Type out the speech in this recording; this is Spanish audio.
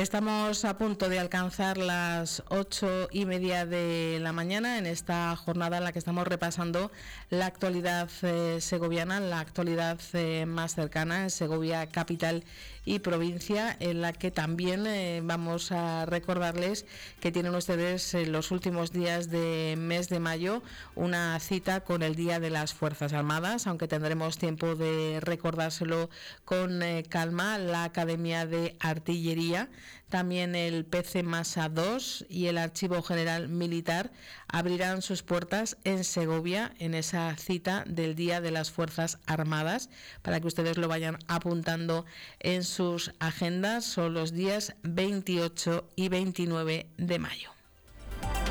Estamos a punto de alcanzar las 8:30 de la mañana en esta jornada en la que estamos repasando la actualidad segoviana, la actualidad más cercana en Segovia capital y provincia, en la que también vamos a recordarles que tienen ustedes en los últimos días de mes de mayo una cita con el Día de las Fuerzas Armadas, aunque tendremos tiempo de recordárselo con calma. La Academia de Artillería, también el PC Masa 2 y el Archivo General Militar abrirán sus puertas en Segovia en esa cita del Día de las Fuerzas Armadas, para que ustedes lo vayan apuntando en sus agendas. Son los días 28 y 29 de mayo.